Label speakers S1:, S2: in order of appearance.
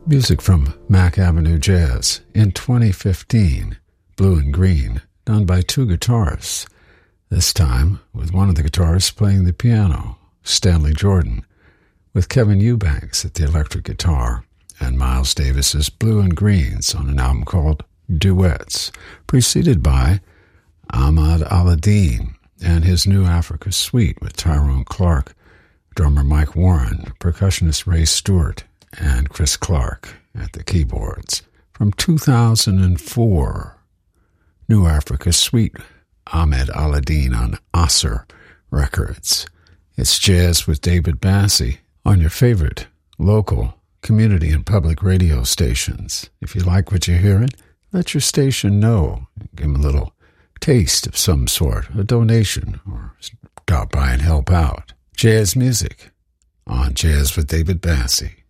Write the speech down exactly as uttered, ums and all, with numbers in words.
S1: Music from Mack Avenue Jazz in twenty fifteen, Blue and Green, done by two guitarists, this time with one of the guitarists playing the piano, Stanley Jordan, with Kevin Eubanks at the electric guitar, and Miles Davis's Blue and Greens on an album called Duets, preceded by Ahmad Al-Adine and his new Africa Suite with Tyrone Clark, drummer Mike Warren, percussionist Ray Stewart, and Chris Clark at the keyboards. From two thousand four, New Africa Suite, Ahmed Al-Adine on Aser Records. It's jazz with David Bassie on your favorite local, community, and public radio stations. If you like what you're hearing, let your station know. Give them a little taste of some sort, a donation, or stop by and help out. Jazz music on Jazz with David Bassie.